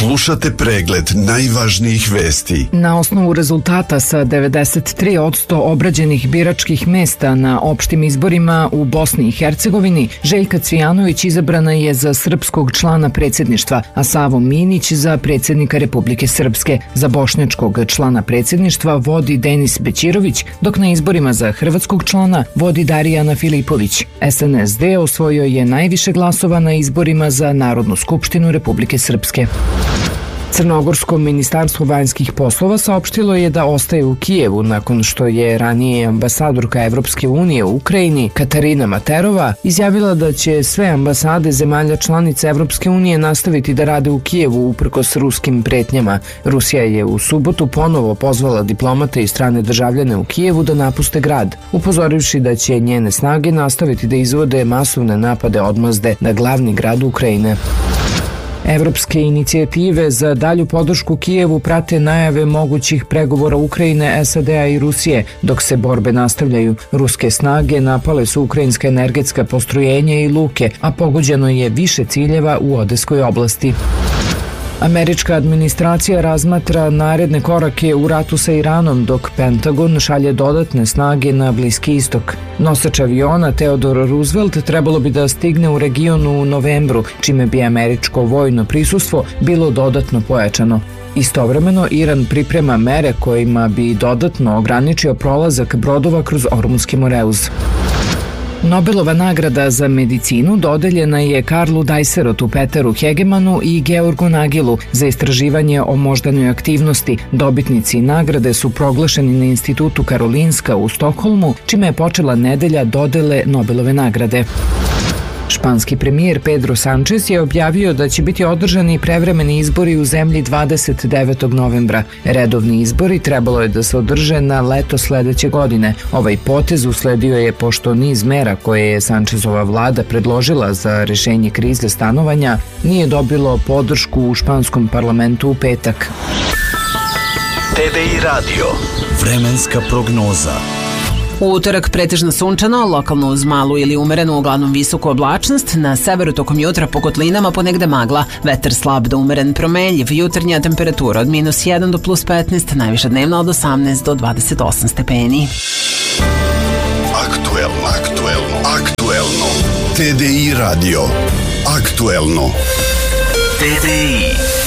Slušate pregled najvažnijih vesti. Na osnovu rezultata sa 93% obrađenih biračkih mesta na opštim izborima u Bosni i Hercegovini, Željka Cvijanović izabrana je za srpskog člana predsjedništva, a Savo Minić za predsjednika Republike Srpske. Za bošnjačkog člana predsjedništva vodi Denis Bećirović, dok na izborima za hrvatskog člana vodi Darijana Filipović. SNSD osvojio je najviše glasova na izborima za Narodnu skupštinu Republike Srpske. Crnogorsko ministarstvo vanjskih poslova saopštilo je da ostaje u Kijevu nakon što je ranije ambasadorka Evropske unije u Ukrajini Katarina Materova izjavila da će sve ambasade zemalja članica Evropske unije nastaviti da rade u Kijevu uprkos ruskim pretnjama. Rusija je u subotu ponovo pozvala diplomate i strane državljane u Kijevu da napuste grad, upozorivši da će njene snage nastaviti da izvode masovne napade odmazde na glavni grad Ukrajine. Evropske inicijative za dalju podršku Kijevu prate najave mogućih pregovora Ukrajine, SAD-a i Rusije. Dok se borbe nastavljaju, ruske snage napale su ukrajinska energetska postrojenja i luke, a pogođeno je više ciljeva u Odeskoj oblasti. Američka administracija razmatra naredne korake u ratu sa Iranom, dok Pentagon šalje dodatne snage na Bliski istok. Nosač aviona Theodore Roosevelt trebalo bi da stigne u regionu u novembru, čime bi američko vojno prisustvo bilo dodatno pojačano. Istovremeno, Iran priprema mere kojima bi dodatno ograničio prolazak brodova kroz Ormunski Moreuz. Nobelova nagrada za medicinu dodeljena je Karlu Dajserotu, Peteru Hegemanu i Georgu Nagilu za istraživanje o moždanoj aktivnosti. Dobitnici nagrade su proglašeni na Institutu Karolinska u Stokholmu, čime je počela nedelja dodele Nobelove nagrade. Španski premijer Pedro Sanchez je objavio da će biti održani prevremeni izbori u zemlji 29. novembra. Redovni izbori trebalo je da se održe na leto sledeće godine. Ovaj potez usledio je pošto niz mera koje je Sanchezova vlada predložila za rešenje krize stanovanja nije dobilo podršku u španskom parlamentu u petak. TDI Radio. Vremenska prognoza. U utorak pretežno sunčano, lokalno uz malu ili umerenu uglavnom visoku oblačnost, na severu tokom jutra po kotlinama ponegde magla, vetar slab do umeren promenljiv, jutarnja temperatura od -1 do +15, najviša dnevna od 18 do 28 stepeni. Aktuelno. TDI Radio. Aktuelno. TDI.